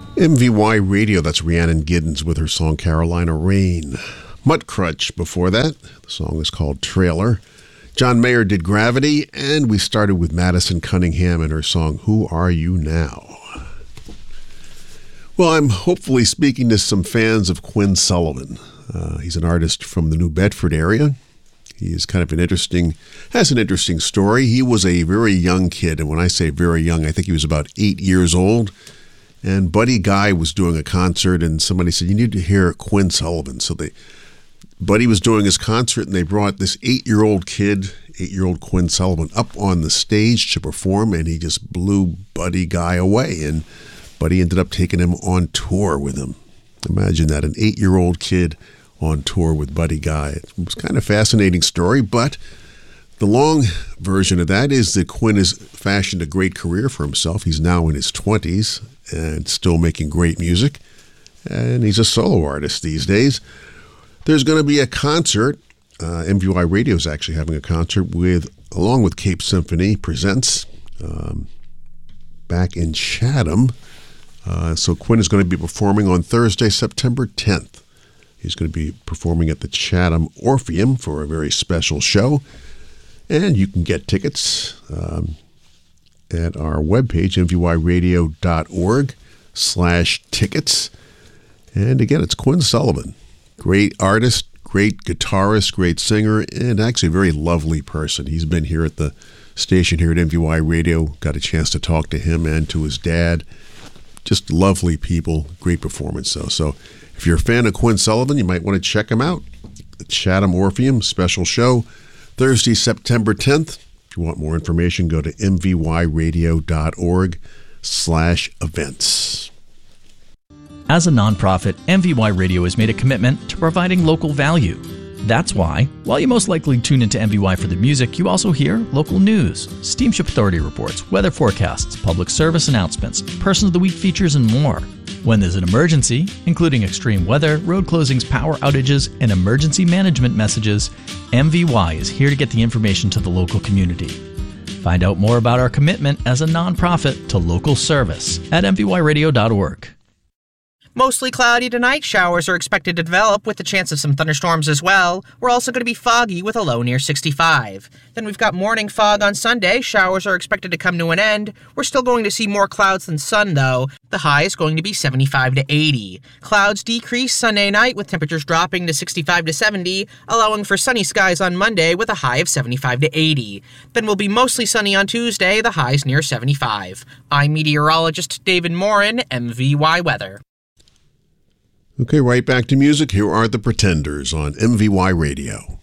MVY Radio, that's Rhiannon Giddens with her song Carolina Rain. Mudcrutch before that. The song is called Trailer. John Mayer did Gravity, and we started with Madison Cunningham and her song Who Are You Now? Well, I'm hopefully speaking to some fans of Quinn Sullivan. He's an artist from the New Bedford area. He is kind of has an interesting story. He was a very young kid, and when I say very young, I think he was about 8 years old. And Buddy Guy was doing a concert, and somebody said, you need to hear Quinn Sullivan. So Buddy was doing his concert, and they brought this 8-year-old Quinn Sullivan, up on the stage to perform, and he just blew Buddy Guy away. And Buddy ended up taking him on tour with him. Imagine that, an 8-year-old kid on tour with Buddy Guy. It was kind of a fascinating story, but the long version of that is that Quinn has fashioned a great career for himself. He's now in his 20s and still making great music, and he's a solo artist these days. There's going to be a concert. MVY Radio is actually having a concert along with Cape Symphony Presents back in Chatham. So Quinn is going to be performing on Thursday, September 10th. He's going to be performing at the Chatham Orpheum for a very special show. And you can get tickets at our webpage, mvyradio.org/tickets. And again, it's Quinn Sullivan. Great artist, great guitarist, great singer, and actually a very lovely person. He's been here at the station here at MVY Radio. Got a chance to talk to him and to his dad. Just lovely people, great performance though. So if you're a fan of Quinn Sullivan, you might want to check him out. The Chatham Orpheum special show, Thursday, September 10th. If you want more information, go to mvyradio.org/events. As a nonprofit, MVY Radio has made a commitment to providing local value. That's why, while you most likely tune into MVY for the music, you also hear local news, Steamship Authority reports, weather forecasts, public service announcements, Person of the Week features, and more. When there's an emergency, including extreme weather, road closings, power outages, and emergency management messages, MVY is here to get the information to the local community. Find out more about our commitment as a nonprofit to local service at mvyradio.org. Mostly cloudy tonight. Showers are expected to develop with the chance of some thunderstorms as well. We're also going to be foggy with a low near 65. Then we've got morning fog on Sunday. Showers are expected to come to an end. We're still going to see more clouds than sun though. The high is going to be 75 to 80. Clouds decrease Sunday night with temperatures dropping to 65 to 70, allowing for sunny skies on Monday with a high of 75 to 80. Then we'll be mostly sunny on Tuesday. The high's near 75. I'm meteorologist David Morin, MVY Weather. Okay, right back to music. Here are the Pretenders on MVY Radio.